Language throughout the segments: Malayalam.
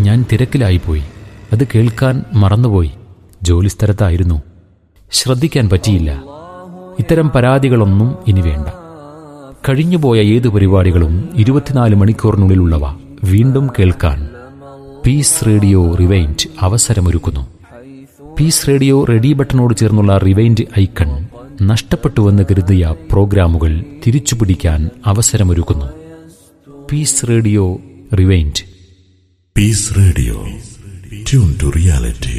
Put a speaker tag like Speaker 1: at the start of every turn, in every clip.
Speaker 1: ഞാൻ തിരക്കിലായിപ്പോയി. അത് കേൾക്കാൻ മറന്നുപോയി. ജോലിസ്ഥലത്തായിരുന്നു. ശ്രദ്ധിക്കാൻ പറ്റിയില്ല. ഇത്തരം പരാതികളൊന്നും ഇനി വേണ്ട. കഴിഞ്ഞുപോയ ഏതു പരിപാടികളും 24 മണിക്കൂറിനുള്ളിലുള്ളവ വീണ്ടും കേൾക്കാൻ piece radio rewind അവസരമൊരുക്കുന്നു. Piece radio ready ബട്ടണോട് ചേർന്നുള്ള റിവൈൻഡ് ഐക്കൺ നഷ്ടപ്പെട്ടുവെന്ന് കരുതിയ പ്രോഗ്രാമുകൾ തിരിച്ചുപിടിക്കാൻ അവസരമൊരുക്കുന്നു. Piece radio rewind.
Speaker 2: Piece radio, tune to reality.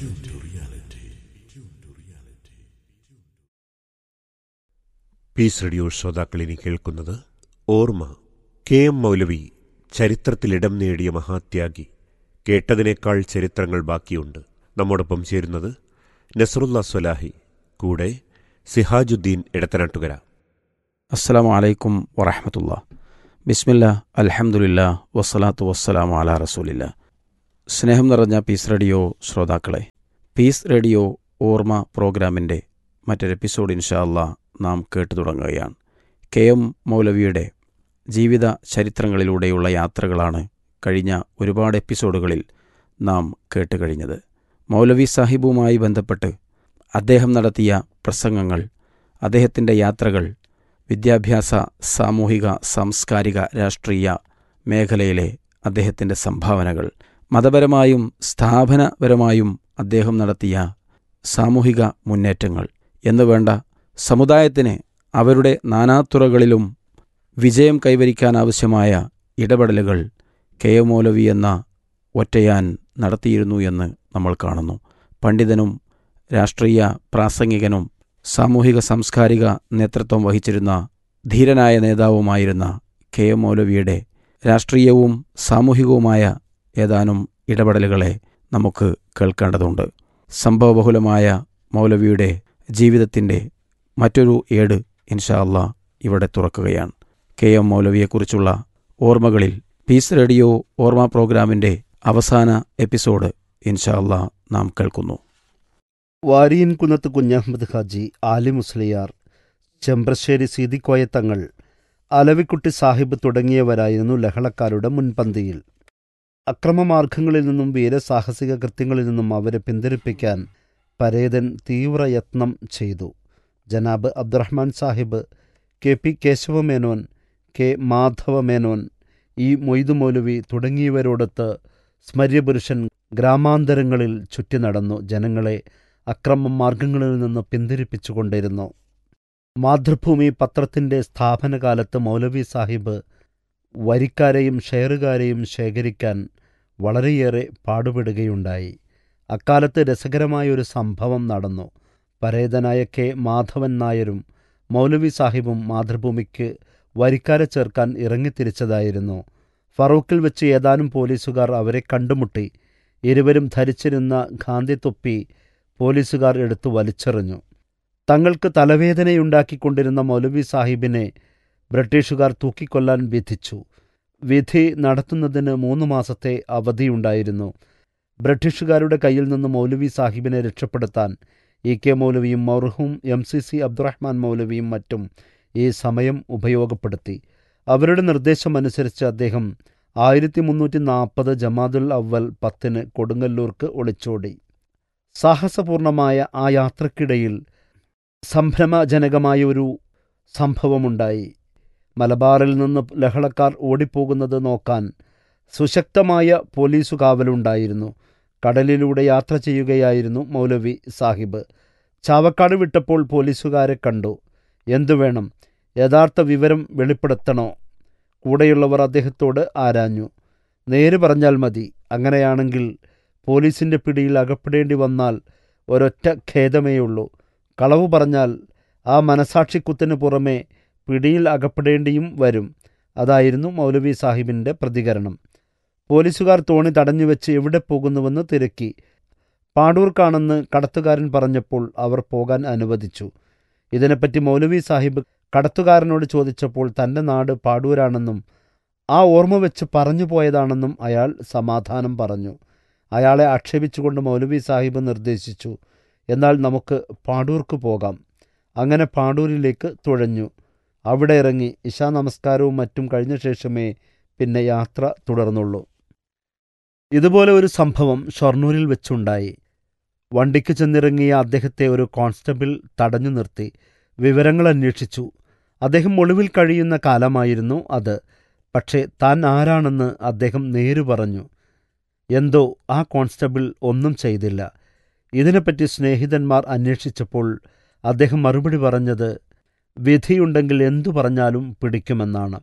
Speaker 3: Piece radio ശ്രോതാക്കളിനി കേൾക്കുന്നത് ഓർമ്മ. KM മൗലവി ചരിത്രത്തിലിടം നേടിയ മഹാത്യാഗി. കേട്ടതിനേക്കാൾ ചരിത്രങ്ങൾ ബാക്കിയുണ്ട്. നമ്മോടൊപ്പം ചേരുന്നത് നസ്റുല്ല സ്വലാഹി, കൂടെ സിഹാജുദ്ദീൻ എടത്തനാട്ടുകര.
Speaker 4: അസ്സലാമു അലൈക്കും വറഹ്മത്തുള്ളാഹി. ബിസ്മില്ലാ, അൽഹംദുലില്ലാ, വസ്സലാത്തു വസ്സലാമു അലാ റസൂലില്ലാ. സ്നേഹം നിറഞ്ഞ പീസ് റേഡിയോ ശ്രോതാക്കളെ, പീസ് റേഡിയോ ഓർമ്മ പ്രോഗ്രാമിൻ്റെ മറ്റൊരു എപ്പിസോഡ് ഇൻഷാ അല്ലാഹ് നാം കേട്ടു തുടങ്ങുകയാണ്. KM മൗലവിയുടെ ജീവിത ചരിത്രങ്ങളിലൂടെയുള്ള യാത്രകളാണ് കഴിഞ്ഞ ഒരുപാട് എപ്പിസോഡുകളിൽ നാം കേട്ടുകഴിഞ്ഞത്. മൗലവി സാഹിബുമായി ബന്ധപ്പെട്ട് അദ്ദേഹം നടത്തിയ പ്രസംഗങ്ങൾ, അദ്ദേഹത്തിൻ്റെ യാത്രകൾ, വിദ്യാഭ്യാസ, സാമൂഹിക, സാംസ്കാരിക, രാഷ്ട്രീയ മേഖലയിലെ അദ്ദേഹത്തിൻ്റെ സംഭാവനകൾ, മതപരമായും സ്ഥാപനപരമായും അദ്ദേഹം നടത്തിയ സാമൂഹിക മുന്നേറ്റങ്ങൾ എന്നുവേണ്ട സമുദായത്തിന് അവരുടെ നാനാതുറകളിലും വിജയം കൈവരിക്കാനാവശ്യമായ ഇടപെടലുകൾ KM മൗലവി എന്ന ഒറ്റയാൻ നടത്തിയിരുന്നു എന്ന് നമ്മൾ കാണുന്നു. പണ്ഡിതനും രാഷ്ട്രീയ പ്രാസംഗികനും സാമൂഹിക സാംസ്കാരിക നേതൃത്വം വഹിച്ചിരുന്ന ധീരനായ നേതാവുമായിരുന്ന KM മൗലവിയുടെ രാഷ്ട്രീയവും സാമൂഹികവുമായ ഏതാനും ഇടപെടലുകളെ നമുക്ക് കേൾക്കേണ്ടതുണ്ട്. സംഭവബഹുലമായ മൗലവിയുടെ ജീവിതത്തിൻ്റെ മറ്റൊരു ഏട് ഇൻഷാ അല്ലാഹ് ഇവിടെ തുറക്കുകയാണ്. KM മൗലവിയെക്കുറിച്ചുള്ള ഓർമ്മകളിൽ പീസ് റേഡിയോ ഓർമ്മ പ്രോഗ്രാമിൻ്റെ അവസാന എപ്പിസോഡ് ഇൻഷാ അല്ലാഹ് നാം കേൾക്കുന്നു.
Speaker 5: വാരിയൻകുന്നത്ത് കുഞ്ഞഹമ്മദ് ഹാജി, ആലി മുസ്ലിയാർ, ചെമ്പ്രശ്ശേരി സീതിക്കോയ തങ്ങൾ, അലവിക്കുട്ടി സാഹിബ് തുടങ്ങിയവരായിരുന്നു ലഹളക്കാരുടെ മുൻപന്തിയിൽ. അക്രമമാർഗങ്ങളിൽ നിന്നും വീരസാഹസിക കൃത്യങ്ങളിൽ നിന്നും അവരെ പിന്തിരിപ്പിക്കാൻ പരേതൻ തീവ്രയത്നം ചെയ്തു. ജനാബ് Abdurahman Sahib, KP Kesava Menon, K Madhava Menon, E Moidu മൗലവി തുടങ്ങിയവരോടൊത്ത് സ്മര്യപുരുഷൻ ഗ്രാമാന്തരങ്ങളിൽ ചുറ്റി നടന്നു ജനങ്ങളെ അക്രമ മാർഗങ്ങളിൽ നിന്ന് പിന്തിരിപ്പിച്ചുകൊണ്ടിരുന്നു. മാതൃഭൂമി പത്രത്തിൻ്റെ സ്ഥാപനകാലത്ത് മൗലവി സാഹിബ് വരിക്കാരെയും ഷെയറുകാരെയും ശേഖരിക്കാൻ വളരെയേറെ പാടുപെടുകയുണ്ടായി. അക്കാലത്ത് രസകരമായൊരു സംഭവം നടന്നു. പരേതനായ K മാധവൻ നായരും മൗലവി സാഹിബും മാതൃഭൂമിക്ക് വരിക്കാരെ ചേർക്കാൻ ഇറങ്ങിത്തിരിച്ചതായിരുന്നു. ഫറൂഖിൽ വെച്ച് ഏതാനും പോലീസുകാർ അവരെ കണ്ടുമുട്ടി. ഇരുവരും ധരിച്ചിരുന്ന ഗാന്ധിത്തൊപ്പി പോലീസുകാർ എടുത്തു വലിച്ചെറിഞ്ഞു. തങ്ങൾക്ക് തലവേദനയുണ്ടാക്കിക്കൊണ്ടിരുന്ന മൗലവി സാഹിബിനെ ബ്രിട്ടീഷുകാർ തൂക്കിക്കൊല്ലാൻ വിധിച്ചു. വിധി നടത്തുന്നതിന് 3 മാസത്തെ അവധിയുണ്ടായിരുന്നു. ബ്രിട്ടീഷുകാരുടെ കയ്യിൽ നിന്ന് മൗലവി സാഹിബിനെ രക്ഷപ്പെടുത്താൻ EK മൗലവിയും മർഹൂം MCC അബ്ദുറഹ്മാൻ മൗലവിയും മറ്റും ഈ സമയം ഉപയോഗപ്പെടുത്തി. അവരുടെ നിർദ്ദേശമനുസരിച്ച് അദ്ദേഹം 1340 ജമാദുൽ അവ്വൽ 10 കൊടുങ്ങല്ലൂർക്ക് ഒളിച്ചോടി. സാഹസപൂർണമായ ആ യാത്രക്കിടയിൽ സംഭ്രമജനകമായ ഒരു സംഭവമുണ്ടായി. മലബാറിൽ നിന്ന് ലഹളക്കാർ ഓടിപ്പോകുന്നത് നോക്കാൻ സുശക്തമായ പോലീസു കാവലുണ്ടായിരുന്നു. കടലിലൂടെ യാത്ര ചെയ്യുകയായിരുന്നു മൗലവി സാഹിബ്. ചാവക്കാട് വിട്ടപ്പോൾ പോലീസുകാരെ കണ്ടു. എന്തു വേണം? യഥാർത്ഥ വിവരം വെളിപ്പെടുത്തണോ? കൂടെയുള്ളവർ അദ്ദേഹത്തോട് ആരാഞ്ഞു. നേര് പറഞ്ഞാൽ മതി. അങ്ങനെയാണെങ്കിൽ പോലീസിൻ്റെ പിടിയിൽ അകപ്പെടേണ്ടി വന്നാൽ ഒരൊറ്റ ഖേദമേയുള്ളൂ. കളവ് പറഞ്ഞാൽ ആ മനസാക്ഷിക്കുത്തിന് പുറമെ പിടിയിൽ അകപ്പെടേണ്ടിയും വരും. അതായിരുന്നു മൗലവി സാഹിബിൻ്റെ പ്രതികരണം. പോലീസുകാർ തോണി തടഞ്ഞുവെച്ച് എവിടെ പോകുന്നുവെന്ന് തിരക്കി. പാടൂർക്കാണെന്ന് കടത്തുകാരൻ പറഞ്ഞപ്പോൾ അവർ പോകാൻ അനുവദിച്ചു. ഇതിനെപ്പറ്റി മൗലവി സാഹിബ് കടത്തുകാരനോട് ചോദിച്ചപ്പോൾ തൻ്റെ നാട് പാടൂരാണെന്നും ആ ഓർമ്മ വെച്ച് പറഞ്ഞു പോയതാണെന്നും അയാൾ സമാധാനം പറഞ്ഞു. അയാളെ ആക്ഷേപിച്ചുകൊണ്ട് മൗലവി സാഹിബ് നിർദ്ദേശിച്ചു, എന്നാൽ നമുക്ക് പാടൂർക്ക് പോകാം. അങ്ങനെ പാടൂരിലേക്ക് തുഴഞ്ഞു. അവിടെ ഇറങ്ങി ഇശാ നമസ്കാരവും മറ്റും കഴിഞ്ഞ ശേഷമേ പിന്നെ യാത്ര തുടർന്നുള്ളൂ. ഇതുപോലെ ഒരു സംഭവം ഷൊർണൂരിൽ വെച്ചുണ്ടായി. വണ്ടിക്ക് ചെന്നിറങ്ങിയ അദ്ദേഹത്തെ ഒരു കോൺസ്റ്റബിൾ തടഞ്ഞു നിർത്തി വിവരങ്ങൾ അന്വേഷിച്ചു. അദ്ദേഹം ഒളിവിൽ കഴിയുന്ന കാലമായിരുന്നു അത്. പക്ഷേ താൻ ആരാണെന്ന് അദ്ദേഹം നേരു പറഞ്ഞു. എന്തോ ആ കോൺസ്റ്റബിൾ ഒന്നും ചെയ്തില്ല. ഇതിനെപ്പറ്റി സ്നേഹിതന്മാർ അന്വേഷിച്ചപ്പോൾ അദ്ദേഹം മറുപടി പറഞ്ഞത് വിധിയുണ്ടെങ്കിൽ എന്തു പറഞ്ഞാലും പിടിക്കുമെന്നാണ്.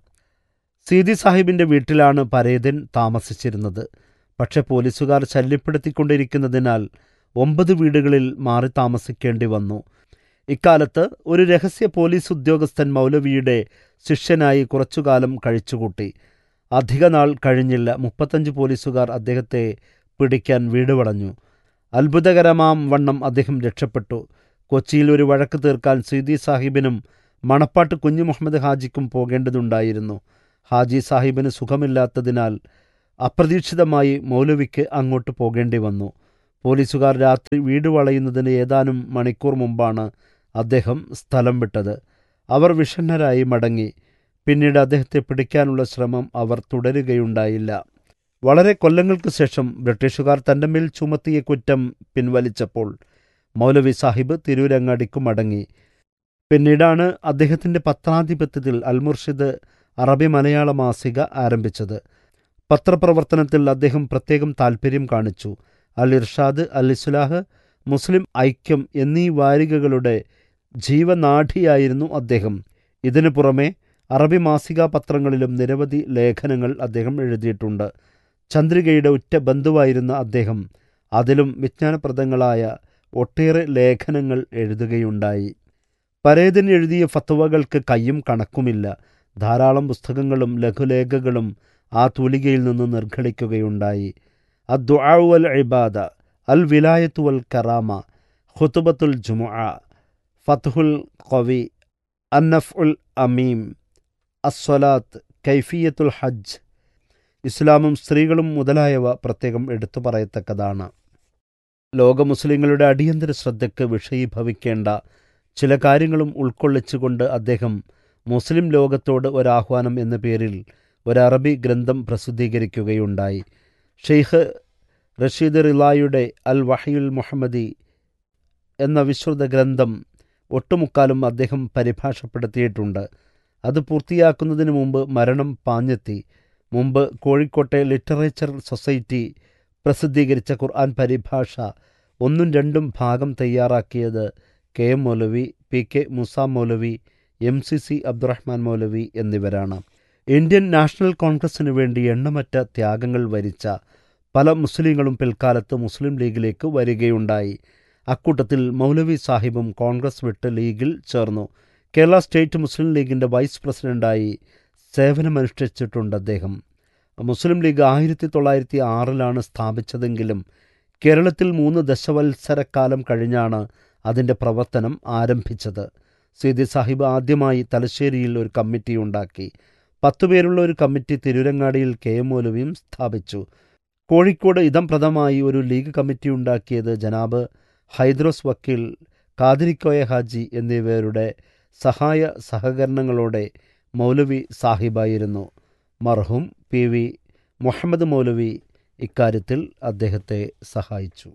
Speaker 5: സീതി സാഹിബിന്റെ വീട്ടിലാണ് പരേതൻ താമസിച്ചിരുന്നത്. പക്ഷെ പോലീസുകാർ ശല്യപ്പെടുത്തിക്കൊണ്ടിരിക്കുന്നതിനാൽ 9 വീടുകളിൽ മാറി താമസിക്കേണ്ടി വന്നു. ഇക്കാലത്ത് ഒരു രഹസ്യ പോലീസ് ഉദ്യോഗസ്ഥൻ മൗലവിയുടെ ശിഷ്യനായി കുറച്ചുകാലം കഴിച്ചുകൂട്ടി. അധികനാൾ കഴിഞ്ഞില്ല 35 പോലീസുകാർ അദ്ദേഹത്തെ പിടിക്കാൻ വീട് വളഞ്ഞു. അത്ഭുതകരമാം വണ്ണം അദ്ദേഹം രക്ഷപ്പെട്ടു. കൊച്ചിയിൽ ഒരു വഴക്ക് തീർക്കാൻ സീതി സാഹിബിനും മണപ്പാട്ട് കുഞ്ഞു മുഹമ്മദ് ഹാജിക്കും പോകേണ്ടതുണ്ടായിരുന്നു. ഹാജി സാഹിബിന് സുഖമില്ലാത്തതിനാൽ അപ്രതീക്ഷിതമായി മൗലവിക്ക് അങ്ങോട്ട് പോകേണ്ടി വന്നു. പോലീസുകാർ രാത്രി വീട് വളയുന്നതിന് ഏതാനും മണിക്കൂർ മുമ്പാണ് അദ്ദേഹം സ്ഥലം വിട്ടത്. അവർ വിഷണ്ണരായി മടങ്ങി. പിന്നീട് അദ്ദേഹത്തെ പിടിക്കാനുള്ള ശ്രമം അവർ തുടരുകയുണ്ടായില്ല. വളരെ കൊല്ലങ്ങൾക്ക് ശേഷം ബ്രിട്ടീഷുകാർ തൻ്റെ മേൽ ചുമത്തിയ കുറ്റം പിൻവലിച്ചപ്പോൾ മൗലവി സാഹിബ് തിരൂരങ്ങാടിക്കു മടങ്ങി. പിന്നീടാണ് അദ്ദേഹത്തിൻ്റെ പത്രാധിപത്യത്തിൽ അൽമുർഷിദ് അറബി മലയാള മാസിക ആരംഭിച്ചത്. പത്രപ്രവർത്തനത്തിൽ അദ്ദേഹം പ്രത്യേകം താൽപ്പര്യം കാണിച്ചു. അൽ ഇർഷാദ്, അൽ ഇസ്ലാഹ്, മുസ്ലിം ഐക്യം എന്നീ വാരികകളുടെ ജീവനാഡിയായിരുന്നു അദ്ദേഹം. ഇതിനു പുറമെ അറബി മാസികാ പത്രങ്ങളിലും നിരവധി ലേഖനങ്ങൾ അദ്ദേഹം എഴുതിയിട്ടുണ്ട്. ചന്ദ്രികയുടെ ഉറ്റ ബന്ധുവായിരുന്ന അദ്ദേഹം അതിലും വിജ്ഞാനപ്രദങ്ങളായ ഒട്ടേറെ ലേഖനങ്ങൾ എഴുതുകയുണ്ടായി. പരേതൻ എഴുതിയ ഫത്വകൾക്ക് കയ്യും കണക്കുമില്ല. ധാരാളം പുസ്തകങ്ങളും ലഘുലേഖകളും ആ തൂലികയിൽ നിന്ന് നിർഘളിക്കുകയുണ്ടായി. അദ്ദുആ വൽ ഇബാദ, അൽ വിലായത്തു വൽ കറാമ, ഖുതുബത്തുൽ ജുമുഅ, ഫത്ഹുൽ ഖവി, അന്നഫ്ഉൽ അമീം, അസ്സലാത്ത്, കൈഫിയത്തുൽ ഹജ്ജ്, ഇസ്ലാമും സ്ത്രീകളും മുതലായവ പ്രത്യേകം എടുത്തു പറയത്തക്കതാണ്. ലോക മുസ്ലിങ്ങളുടെ അടിയന്തര ശ്രദ്ധയ്ക്ക് വിഷയീഭവിക്കേണ്ട ചില കാര്യങ്ങളും ഉൾക്കൊള്ളിച്ചുകൊണ്ട് അദ്ദേഹം മുസ്ലിം ലോകത്തോട് ഒരാഹ്വാനം എന്ന പേരിൽ ഒരു അറബി ഗ്രന്ഥം പ്രസിദ്ധീകരിക്കുകയുണ്ടായി. ഷെയ്ഖ് റഷീദ് റിലായുടെ അൽ വഹയുൽ മുഹമ്മദി എന്ന വിശ്രുത ഗ്രന്ഥം ഒട്ടുമുക്കാലും അദ്ദേഹം പരിഭാഷപ്പെടുത്തിയിട്ടുണ്ട്. അത് പൂർത്തിയാക്കുന്നതിന് മുമ്പ് മരണം പാഞ്ഞെത്തി. മുമ്പ് കോഴിക്കോട്ടെ ലിറ്ററേച്ചർ സൊസൈറ്റി പ്രസിദ്ധീകരിച്ച ഖുർആൻ പരിഭാഷ 1ഉം 2ഉം ഭാഗം തയ്യാറാക്കിയത് KM മൗലവി, PK മുസ മൗലവി, MCC അബ്ദുറഹ്മാൻ മൗലവി എന്നിവരാണ്. ഇന്ത്യൻ നാഷണൽ കോൺഗ്രസിനു വേണ്ടി എണ്ണമറ്റ ത്യാഗങ്ങൾ വരിച്ച പല മുസ്ലിങ്ങളും പിൽക്കാലത്ത് മുസ്ലിം ലീഗിലേക്ക് വരികയുണ്ടായി. അക്കൂട്ടത്തിൽ മൗലവി സാഹിബും കോൺഗ്രസ് വിട്ട് ലീഗിൽ ചേർന്നു. കേരള സ്റ്റേറ്റ് മുസ്ലിം ലീഗിൻ്റെ വൈസ് പ്രസിഡന്റായി സേവനമനുഷ്ഠിച്ചിട്ടുണ്ട് അദ്ദേഹം. മുസ്ലിം ലീഗ് 1906 സ്ഥാപിച്ചതെങ്കിലും കേരളത്തിൽ 3 ദശവത്സരക്കാലം കഴിഞ്ഞാണ് അതിൻ്റെ പ്രവർത്തനം ആരംഭിച്ചത്. സീതി സാഹിബ് ആദ്യമായി തലശ്ശേരിയിൽ ഒരു കമ്മിറ്റി ഉണ്ടാക്കി. 10 പേരുള്ള ഒരു കമ്മിറ്റി തിരൂരങ്ങാടിയിൽ KM മൗലവിയും സ്ഥാപിച്ചു. കോഴിക്കോട് ഇതം പ്രഥമായി ഒരു ലീഗ് കമ്മിറ്റി ഉണ്ടാക്കിയത് ജനാബ് ഹൈദ്രോസ് വക്കീൽ, കാദിരിക്കോയ ഹാജി എന്നിവരുടെ സഹായ സഹകരണങ്ങളോടെ മൗലവി സാഹിബായിരുന്നു. മർഹൂം PV മുഹമ്മദ് മൗലവി ഇക്കാര്യത്തിൽ അദ്ദേഹത്തെ സഹായിച്ചു.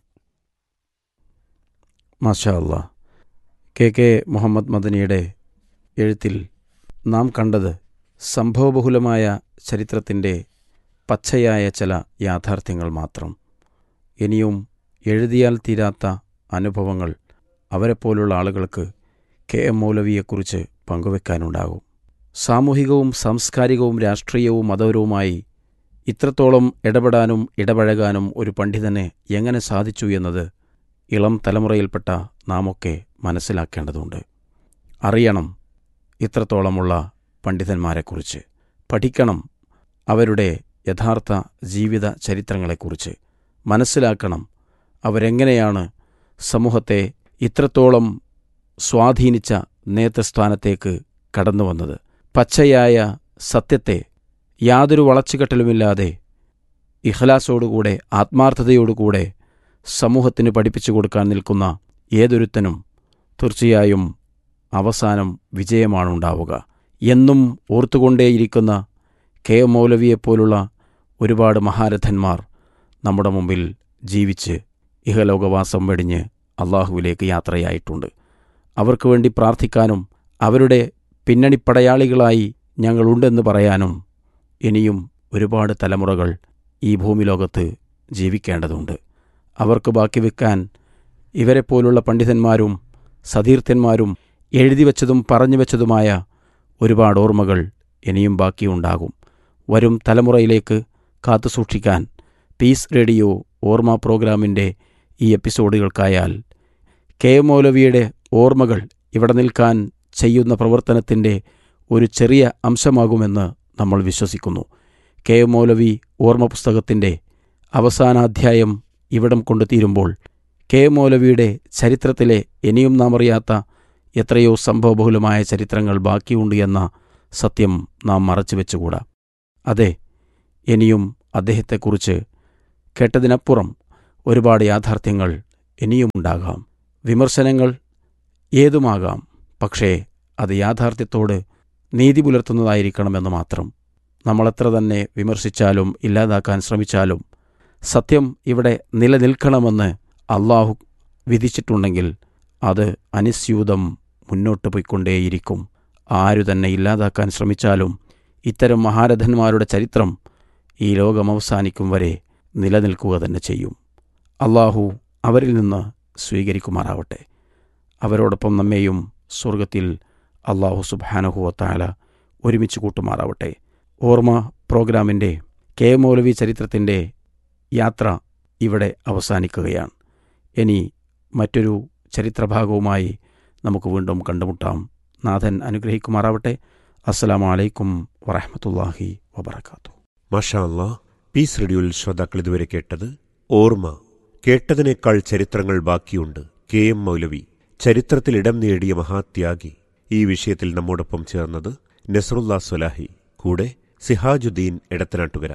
Speaker 4: മാഷാ അല്ലാ. KK മുഹമ്മദ് മദനിയുടെ എഴുത്തിൽ നാം കണ്ടത് സംഭവബഹുലമായ ചരിത്രത്തിൻ്റെ പച്ചയായ ചില യാഥാർത്ഥ്യങ്ങൾ മാത്രം. ഇനിയും എഴുതിയാൽ തീരാത്ത അനുഭവങ്ങൾ അവരെപ്പോലുള്ള ആളുകൾക്ക് KM മൗലവിയെക്കുറിച്ച് പങ്കുവെക്കാനുണ്ടാകും. സാമൂഹികവും സാംസ്കാരികവും രാഷ്ട്രീയവും മതപരവുമായി ഇത്രത്തോളം ഇടപെടാനും ഇടപഴകാനും ഒരു പണ്ഡിതനെ എങ്ങനെ സാധിച്ചു എന്നത് ഇളം തലമുറയിൽപ്പെട്ട നാമൊക്കെ മനസ്സിലാക്കേണ്ടതുണ്ട്. അറിയണം ഇത്രത്തോളമുള്ള പണ്ഡിതന്മാരെക്കുറിച്ച്, പഠിക്കണം അവരുടെ യഥാർത്ഥ ജീവിത ചരിത്രങ്ങളെക്കുറിച്ച്, മനസ്സിലാക്കണം അവരെങ്ങനെയാണ് സമൂഹത്തെ ഇത്രത്തോളം സ്വാധീനിച്ച നേതൃസ്ഥാനത്തേക്ക് കടന്നു വന്നത്. പച്ചയായ സത്യത്തെ യാതൊരു വളച്ചുകെട്ടലുമില്ലാതെ ഇഖ്ലാസോടുകൂടെ ആത്മാർത്ഥതയോടുകൂടെ സമൂഹത്തിന് പഠിപ്പിച്ചു കൊടുക്കാൻ നിൽക്കുന്ന ഏതൊരുത്തനും തീർച്ചയായും അവസാനം വിജയമാണുണ്ടാവുക. എന്നും ഓർത്തുകൊണ്ടേയിരിക്കുന്ന KM മൗലവിയെപ്പോലുള്ള ഒരുപാട് മഹാരഥന്മാർ നമ്മുടെ മുമ്പിൽ ജീവിച്ച് ഇഹലോകവാസം വെടിഞ്ഞ് അള്ളാഹുവിലേക്ക് യാത്രയായിട്ടുണ്ട്. അവർക്ക് വേണ്ടി പ്രാർത്ഥിക്കാനും അവരുടെ പിന്നണിപ്പടയാളികളായി ഞങ്ങളുണ്ടെന്ന് പറയാനും ഇനിയും ഒരുപാട് തലമുറകൾ ഈ ഭൂമിലോകത്ത് ജീവിക്കേണ്ടതുണ്ട്. അവർക്ക് ബാക്കി വെക്കാൻ ഇവരെപ്പോലുള്ള പണ്ഡിതന്മാരും സതീർത്ഥന്മാരും എഴുതി വച്ചതും പറഞ്ഞു വച്ചതുമായ ഒരുപാട് ഓർമ്മകൾ ഇനിയും ബാക്കിയുണ്ടാകും. വരും തലമുറയിലേക്ക് കാത്തുസൂക്ഷിക്കാൻ പീസ് റേഡിയോ ഓർമ്മ പ്രോഗ്രാമിൻ്റെ ഈ എപ്പിസോഡുകൾക്കായാൽ കെ മൗലവിയുടെ ഓർമ്മകൾ ഇവിടെ നിൽക്കാൻ ചെയ്യുന്ന പ്രവർത്തനത്തിൻ്റെ ഒരു ചെറിയ അംശമാകുമെന്ന് നമ്മൾ വിശ്വസിക്കുന്നു. കെ മൗലവി ഓർമ്മ പുസ്തകത്തിൻ്റെ അവസാനാധ്യായം ഇവിടം കൊണ്ടു തീരുമ്പോൾ കെ മൗലവിയുടെ ചരിത്രത്തിലെ ഇനിയും നാം അറിയാത്ത എത്രയോ സംഭവബഹുലമായ ചരിത്രങ്ങൾ ബാക്കിയുണ്ട് എന്ന സത്യം നാം മറച്ചു വെച്ചുകൂടാ. അതെ, ഇനിയും അദ്ദേഹത്തെക്കുറിച്ച് കേട്ടതിനപ്പുറം ഒരുപാട് യാഥാർത്ഥ്യങ്ങൾ ഇനിയുമുണ്ടാകാം. വിമർശനങ്ങൾ ഏതുമാകാം, പക്ഷേ അത് യാഥാർത്ഥ്യത്തോട് നീതി പുലർത്തുന്നതായിരിക്കണമെന്ന് മാത്രം. നമ്മളെത്ര തന്നെ വിമർശിച്ചാലും ഇല്ലാതാക്കാൻ ശ്രമിച്ചാലും സത്യം ഇവിടെ നിലനിൽക്കണമെന്ന് അള്ളാഹു വിധിച്ചിട്ടുണ്ടെങ്കിൽ അത് അനിസ്യൂതം മുന്നോട്ട് പോയിക്കൊണ്ടേയിരിക്കും. ആരു തന്നെ ഇല്ലാതാക്കാൻ ശ്രമിച്ചാലും ഇത്തരം മഹാരഥന്മാരുടെ ചരിത്രം ഈ ലോകം അവസാനിക്കും വരെ നിലനിൽക്കുക തന്നെ ചെയ്യും. അള്ളാഹു അവരിൽ നിന്ന് സ്വീകരിക്കുമാറാവട്ടെ. അവരോടൊപ്പം നമ്മെയും സ്വർഗത്തിൽ അള്ളാഹു സുബ്ഹാനഹു വ തആല ഒരുമിച്ച് കൂട്ടുമാറാവട്ടെ. ഓർമ്മ പ്രോഗ്രാമിൻ്റെ കെ മൗലവി ചരിത്രത്തിൻ്റെ യാത്ര ഇവിടെ അവസാനിക്കുകയാണ്. ഇനി മറ്റൊരു ചരിത്രഭാഗവുമായി നമുക്ക് വീണ്ടും കണ്ടുമുട്ടാം. നാഥൻ അനുഗ്രഹിക്കുമാറാവട്ടെ. അസ്സലാമു അലൈക്കും വറഹ്മത്തുള്ളാഹി വബറകാതുഹു.
Speaker 3: മാഷാ അല്ലാഹ്. പീസ് റേഡിയോയിൽ ശ്രോതാക്കൾ ഇതുവരെ കേട്ടത് ഓർമ്മ, കേട്ടതിനേക്കാൾ ചരിത്രങ്ങൾ ബാക്കിയുണ്ട്. കെ എം മൗലവി, ചരിത്രത്തിൽ ഇടം നേടിയ മഹാത്യാഗി. ഈ വിഷയത്തിൽ നമ്മോടൊപ്പം ചേർന്നത് നസ്റുല്ലാ സ്വലാഹി, കൂടെ സിഹാജുദ്ദീൻ എടത്തനാട്ടുകര.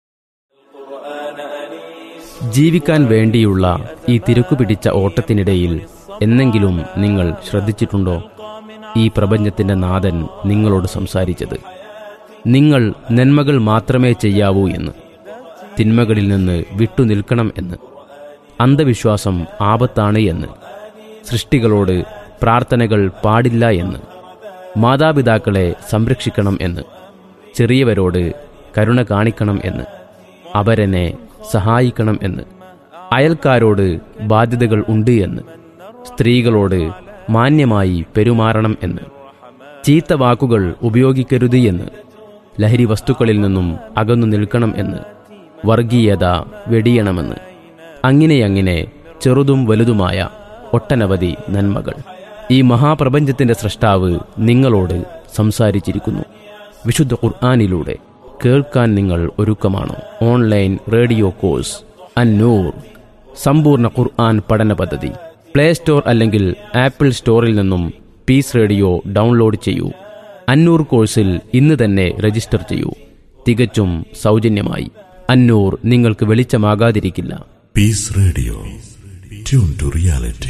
Speaker 1: ജീവിക്കാൻ വേണ്ടിയുള്ള ഈ തിരക്കുപിടിച്ച ഓട്ടത്തിനിടയിൽ എന്നെങ്കിലും നിങ്ങൾ ശ്രദ്ധിച്ചിട്ടുണ്ടോ ഈ പ്രപഞ്ചത്തിന്റെ നാഥൻ നിങ്ങളോട് സംസാരിച്ചത്? നിങ്ങൾ നന്മകൾ മാത്രമേ ചെയ്യാവൂ എന്ന്, തിന്മകളിൽ നിന്ന് വിട്ടുനിൽക്കണം എന്ന്, അന്ധവിശ്വാസം ആപത്താണ് എന്ന്, സൃഷ്ടികളോട് പ്രാർത്ഥനകൾ പാടില്ല എന്ന്, മാതാപിതാക്കളെ സംരക്ഷിക്കണം എന്ന്, ചെറിയവരോട് കരുണ കാണിക്കണം എന്ന്, അവരെന്നെ സഹായിക്കണം എന്ന്, അയൽക്കാരോട് ബാധ്യതകൾ ഉണ്ട് എന്ന്, സ്ത്രീകളോട് മാന്യമായി പെരുമാറണം എന്ന്, ചീത്ത വാക്കുകൾ ഉപയോഗിക്കരുത് എന്ന്, ലഹരി വസ്തുക്കളിൽ നിന്നും അകന്നു നിൽക്കണം എന്ന്, വർഗീയത വെടിയണമെന്ന്, അങ്ങനെ ചെറുതും വലുതുമായ ഒട്ടനവധി നന്മകൾ ഈ മഹാപ്രപഞ്ചത്തിന്റെ സ്രഷ്ടാവ് നിങ്ങളോട് സംസാരിച്ചിരിക്കുന്നു. വിശുദ്ധ ഖുർആനിലൂടെ കേൾക്കാൻ നിങ്ങൾ ഒരുക്കമാണോ? ഓൺലൈൻ റേഡിയോ കോഴ്സ് അന്നൂർ സമ്പൂർണ്ണ ഖുർആൻ പഠന പദ്ധതി. പ്ലേ സ്റ്റോർ അല്ലെങ്കിൽ ആപ്പിൾ സ്റ്റോറിൽ നിന്നും പീസ് റേഡിയോ ഡൗൺലോഡ് ചെയ്യൂ. അന്നൂർ കോഴ്സിൽ ഇന്ന് തന്നെ രജിസ്റ്റർ ചെയ്യൂ, തികച്ചും സൗജന്യമായി. അന്നൂർ നിങ്ങൾക്ക് വെളിച്ചമാകാതിരിക്കില്ല.
Speaker 2: Piece radio, tune to reality.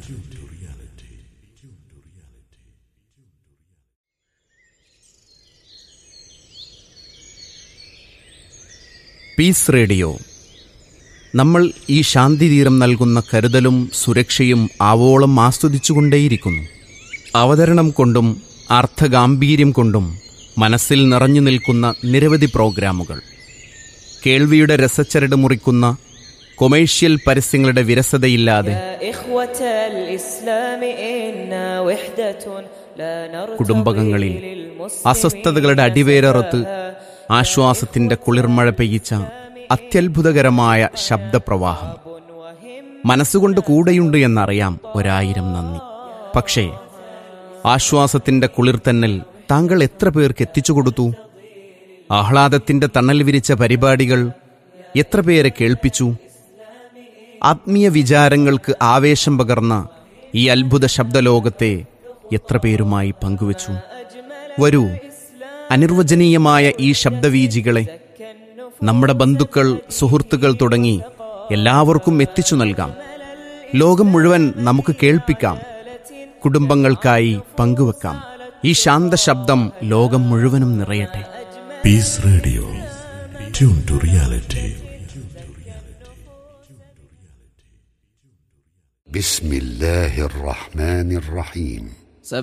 Speaker 6: Piece radio. നമ്മൾ ഈ ശാന്തിതീരം നൽകുന്ന കരുതലും സുരക്ഷയും ആവോളം ആസ്വദിച്ചുകൊണ്ടേയിരിക്കുന്നു. അവതരണം കൊണ്ടും അർത്ഥഗാംഭീര്യം കൊണ്ടും മനസ്സിൽ നിറഞ്ഞു നിൽക്കുന്ന നിരവധി പ്രോഗ്രാമുകൾ, കേൾവിയുടെ രസച്ചരട് മുറിക്കുന്ന കൊമേഴ്ഷ്യൽ പരസ്യങ്ങളുടെ വിരസതയില്ലാതെ കുടുംബകങ്ങളിൽ അസ്വസ്ഥതകളുടെ അടിവേരറുത്ത് ആശ്വാസത്തിന്റെ കുളിർമഴ പെയ്യിച്ച അത്യത്ഭുതകരമായ ശബ്ദപ്രവാഹം. മനസ്സുകൊണ്ട് കൂടെയുണ്ട് എന്നറിയാം, 1000 നന്ദി. പക്ഷേ ആശ്വാസത്തിന്റെ കുളിർത്തന്നൽ താങ്കൾ എത്ര പേർക്ക് എത്തിച്ചു കൊടുത്തു? ആഹ്ലാദത്തിന്റെ തണൽ വിരിച്ച പരിപാടികൾ എത്ര പേരെ കേൾപ്പിച്ചു? ആത്മീയ വിചാരങ്ങൾക്ക് ആവേശം പകർന്ന ഈ അത്ഭുത ശബ്ദലോകത്തെ എത്ര പേരുമായി പങ്കുവച്ചു? വരൂ, അനിർവചനീയമായ ഈ ശബ്ദവീജികളെ നമ്മുടെ ബന്ധുക്കൾ, സുഹൃത്തുക്കൾ തുടങ്ങി എല്ലാവർക്കും എത്തിച്ചു നൽകാം. ലോകം മുഴുവൻ നമുക്ക് കേൾപ്പിക്കാം, കുടുംബങ്ങൾക്കായി പങ്കുവെക്കാം. ഈ ശാന്ത ശബ്ദം ലോകം മുഴുവനും നിറയട്ടെ.
Speaker 2: Piece radio, tune to reality.
Speaker 7: بسم الله الرحمن الرحيم